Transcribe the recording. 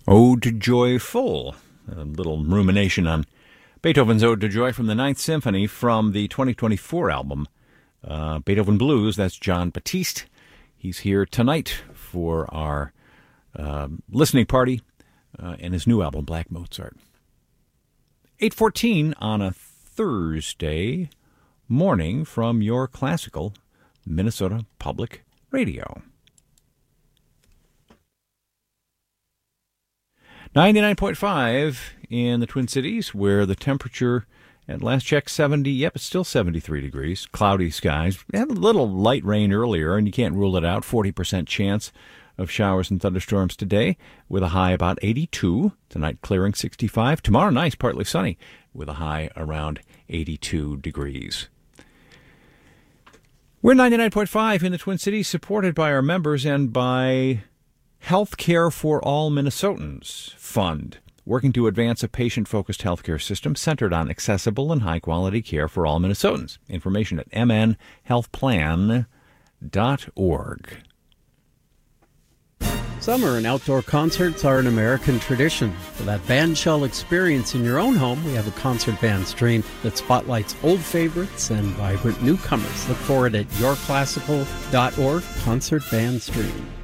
Ode to Joy Full, a little rumination on Beethoven's Ode to Joy from the Ninth Symphony from the 2024 album, Beethoven Blues. That's John Batiste. He's here tonight for our listening party and his new album, Black Mozart. 8:14 on a Thursday morning from your classical Minnesota Public Radio. 99.5 in the Twin Cities, where the temperature at last check 70. Yep, it's still 73 degrees. Cloudy skies. We had a little light rain earlier, and you can't rule it out. 40% chance of showers and thunderstorms today, with a high about 82. Tonight clearing 65. Tomorrow nice, partly sunny, with a high around 82 degrees. We're 99.5 in the Twin Cities, supported by our members and by Healthcare for All Minnesotans Fund, working to advance a patient-focused healthcare system centered on accessible and high-quality care for all Minnesotans. Information at mnhealthplan.org. Summer and outdoor concerts are an American tradition. For that bandshell experience in your own home, we have a concert band stream that spotlights old favorites and vibrant newcomers. Look for it at yourclassical.org, concert band stream.